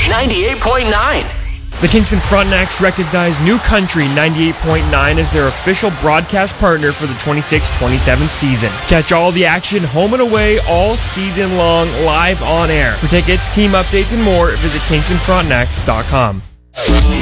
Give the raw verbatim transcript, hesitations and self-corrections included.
ninety-eight point nine. The Kingston Frontenacs recognize New Country ninety-eight point nine as their official broadcast partner for the twenty-six twenty-seven season. Catch all the action home and away all season long live on air. For tickets, team updates, and more, visit kingston frontenac dot com.